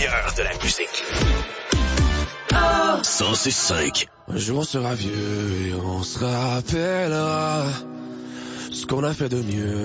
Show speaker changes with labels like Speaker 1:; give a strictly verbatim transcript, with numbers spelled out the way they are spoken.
Speaker 1: meilleur de la musique. cent six cinq.
Speaker 2: Un jour on sera vieux et on se rappellera ce qu'on a fait de mieux.